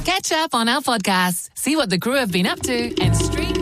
Catch up on our podcasts, see what the crew have been up to, and stream.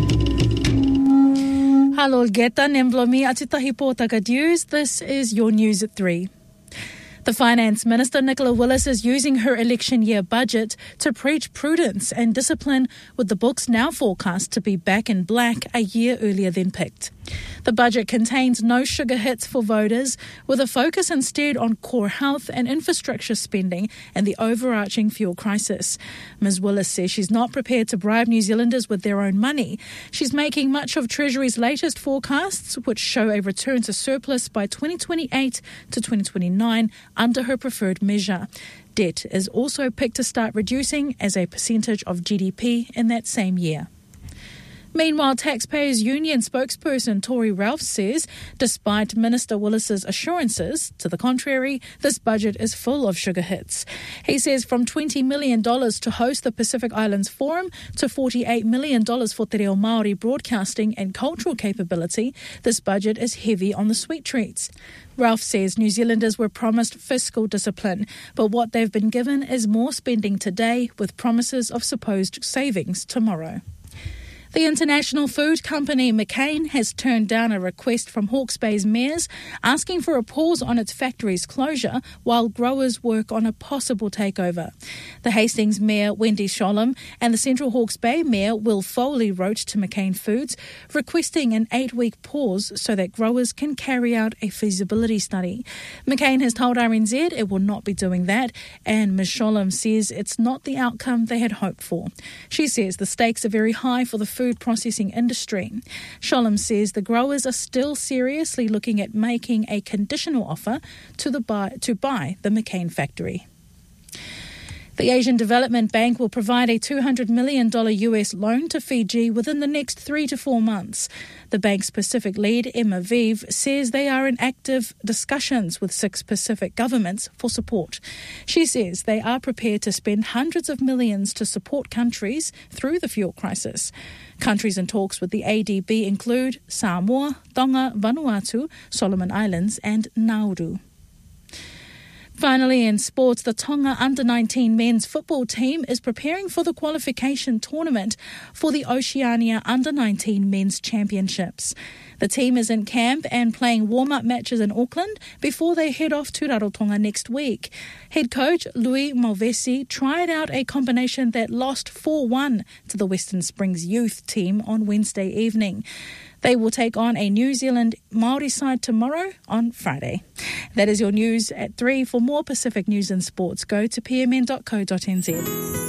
Hello, Geta Nemblomi Atitahi Pōtaka News. This is your news at 3. The Finance Minister, Nicola Willis, is using her election year budget to preach prudence and discipline, with the books now forecast to be back in black a year earlier than picked. The budget contains no sugar hits for voters, with a focus instead on core health and infrastructure spending and the overarching fuel crisis. Ms Willis says she's not prepared to bribe New Zealanders with their own money. She's making much of Treasury's latest forecasts, which show a return to surplus by 2028 to 2029 under her preferred measure. Debt is also picked to start reducing as a percentage of GDP in that same year. Meanwhile, Taxpayers Union spokesperson Tory Ralph says, despite Minister Willis's assurances to the contrary, this budget is full of sugar hits. He says from $20 million to host the Pacific Islands Forum to $48 million for Te Reo Māori broadcasting and cultural capability, this budget is heavy on the sweet treats. Ralph says New Zealanders were promised fiscal discipline, but what they've been given is more spending today with promises of supposed savings tomorrow. The international food company McCain has turned down a request from Hawke's Bay's mayors asking for a pause on its factory's closure while growers work on a possible takeover. The Hastings Mayor Wendy Sholem and the Central Hawke's Bay Mayor Will Foley wrote to McCain Foods requesting an 8-week pause so that growers can carry out a feasibility study. McCain has told RNZ it will not be doing that, and Ms Sholem says it's not the outcome they had hoped for. She says the stakes are very high for the food processing industry. Sholem says the growers are still seriously looking at making a conditional offer to buy the McCain factory. The Asian Development Bank will provide a $200 million US loan to Fiji within the next 3 to 4 months. The bank's Pacific lead, Emma Vive, says they are in active discussions with 6 Pacific governments for support. She says they are prepared to spend hundreds of millions to support countries through the fuel crisis. Countries in talks with the ADB include Samoa, Tonga, Vanuatu, Solomon Islands and Nauru. Finally, in sports, the Tonga Under-19 men's football team is preparing for the qualification tournament for the Oceania Under-19 men's championships. The team is in camp and playing warm-up matches in Auckland before they head off to Rarotonga next week. Head coach Louis Malvesi tried out a combination that lost 4-1 to the Western Springs youth team on Wednesday evening. They will take on a New Zealand Māori side tomorrow on Friday. That is your news at 3. For more Pacific news and sports, go to pmn.co.nz.